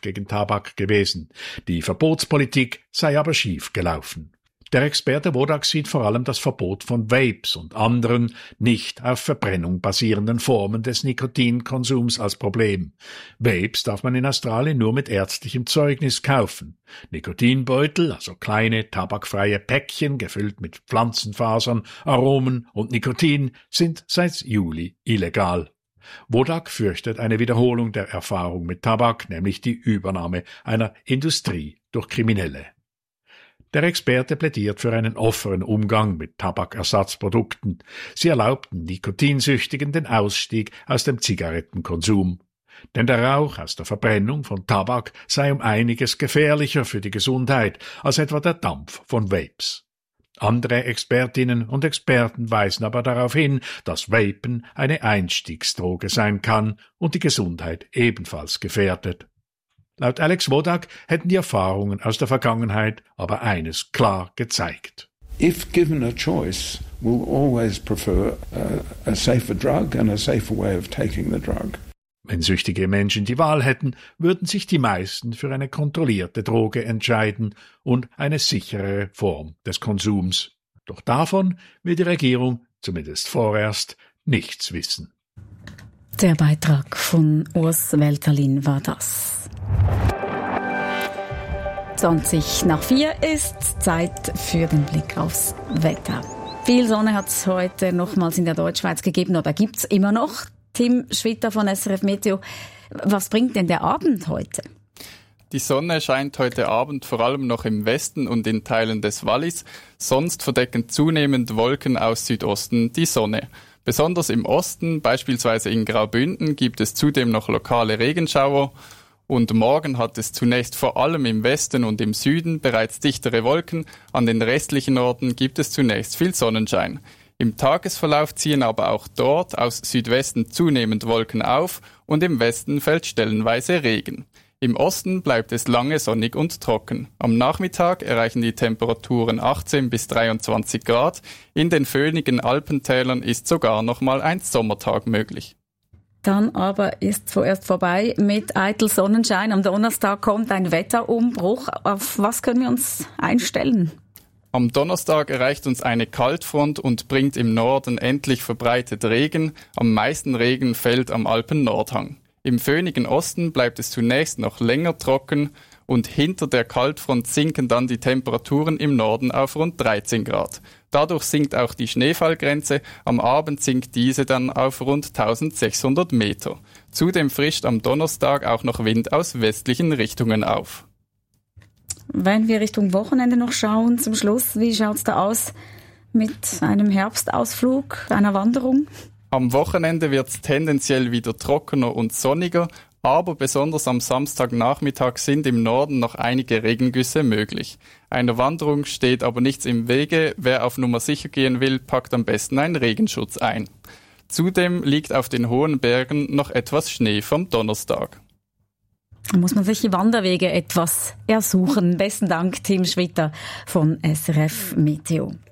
Kampf gegen Tabak gewesen. Die Verbotspolitik sei aber schief gelaufen. Der Experte Wodak sieht vor allem das Verbot von Vapes und anderen nicht auf Verbrennung basierenden Formen des Nikotinkonsums als Problem. Vapes darf man in Australien nur mit ärztlichem Zeugnis kaufen. Nikotinbeutel, also kleine tabakfreie Päckchen gefüllt mit Pflanzenfasern, Aromen und Nikotin, sind seit Juli illegal. Wodak fürchtet eine Wiederholung der Erfahrung mit Tabak, nämlich die Übernahme einer Industrie durch Kriminelle. Der Experte plädiert für einen offenen Umgang mit Tabakersatzprodukten. Sie erlaubten Nikotinsüchtigen den Ausstieg aus dem Zigarettenkonsum. Denn der Rauch aus der Verbrennung von Tabak sei um einiges gefährlicher für die Gesundheit als etwa der Dampf von Vapes. Andere Expertinnen und Experten weisen aber darauf hin, dass Vapen eine Einstiegsdroge sein kann und die Gesundheit ebenfalls gefährdet. Laut Alex Wodak hätten die Erfahrungen aus der Vergangenheit aber eines klar gezeigt. If given a choice, we'll always prefer a safer drug and a safer way of taking the drug. Wenn süchtige Menschen die Wahl hätten, würden sich die meisten für eine kontrollierte Droge entscheiden und eine sicherere Form des Konsums. Doch davon will die Regierung, zumindest vorerst, nichts wissen. Der Beitrag von Urs Welterlin war das. 3:20 ist Zeit für den Blick aufs Wetter. Viel Sonne hat es heute nochmals in der Deutschschweiz gegeben, oder gibt es immer noch? Tim Schwitter von SRF Meteo. Was bringt denn der Abend heute? Die Sonne scheint heute Abend vor allem noch im Westen und in Teilen des Wallis. Sonst verdecken zunehmend Wolken aus Südosten die Sonne. Besonders im Osten, beispielsweise in Graubünden, gibt es zudem noch lokale Regenschauer. Und morgen hat es zunächst vor allem im Westen und im Süden bereits dichtere Wolken. An den restlichen Orten gibt es zunächst viel Sonnenschein. Im Tagesverlauf ziehen aber auch dort aus Südwesten zunehmend Wolken auf und im Westen fällt stellenweise Regen. Im Osten bleibt es lange sonnig und trocken. Am Nachmittag erreichen die Temperaturen 18 bis 23 Grad. In den föhnigen Alpentälern ist sogar nochmal ein Sommertag möglich. Dann aber ist vorerst vorbei mit eitel Sonnenschein. Am Donnerstag kommt ein Wetterumbruch. Auf was können wir uns einstellen? Am Donnerstag erreicht uns eine Kaltfront und bringt im Norden endlich verbreitet Regen. Am meisten Regen fällt am Alpen-Nordhang. Im föhnigen Osten bleibt es zunächst noch länger trocken und hinter der Kaltfront sinken dann die Temperaturen im Norden auf rund 13 Grad. Dadurch sinkt auch die Schneefallgrenze, am Abend sinkt diese dann auf rund 1600 Meter. Zudem frischt am Donnerstag auch noch Wind aus westlichen Richtungen auf. Wenn wir Richtung Wochenende noch schauen, zum Schluss, wie schaut's da aus mit einem Herbstausflug, einer Wanderung? Am Wochenende wird's tendenziell wieder trockener und sonniger, aber besonders am Samstagnachmittag sind im Norden noch einige Regengüsse möglich. Einer Wanderung steht aber nichts im Wege. Wer auf Nummer sicher gehen will, packt am besten einen Regenschutz ein. Zudem liegt auf den hohen Bergen noch etwas Schnee vom Donnerstag. Da muss man sich die Wanderwege etwas ersuchen. Besten Dank, Tim Schwitter von SRF Meteo.